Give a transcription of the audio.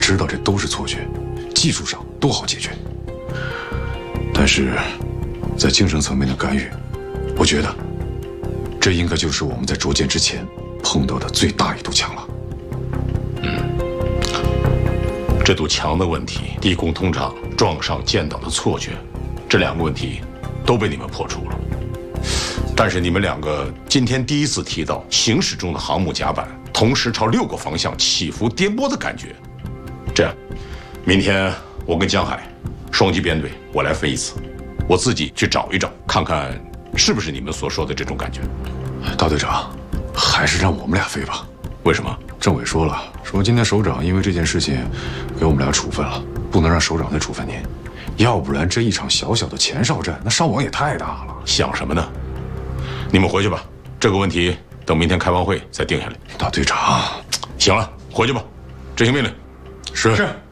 知道这都是错觉，技术上都好解决。但是，在精神层面的干预，我觉得，这应该就是我们在捉奸之前碰到的最大一堵墙了。 这堵墙的问题，地宫通长撞上剑岛的错觉，这2个问题都被你们破除了。但是你们2个今天第一次提到行驶中的航母甲板同时朝6个方向起伏颠簸的感觉。这样，明天我跟江海双机编队，我来飞一次，我自己去找一找，看看是不是你们所说的这种感觉。 大队长，还是让我们俩飞吧。 为什么？ 政委说了，说今天首长因为这件事情给我们俩处分了，不能让首长再处分您，要不然这一场小小的前哨战，那伤亡也太大了。 想什么呢？你们回去吧，这个问题等明天开完会再定下来。 大队长， 行了，回去吧，执行命令。 是。